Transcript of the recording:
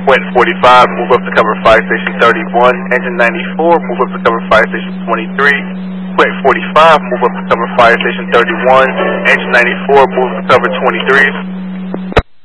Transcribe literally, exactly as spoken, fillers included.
Quentin forty-five, move up to cover fire station thirty-one. Engine ninety-four, move up to cover fire station twenty-three. Quentin forty-five, move up to cover fire station thirty-one. Engine ninety-four, move up to cover twenty-three.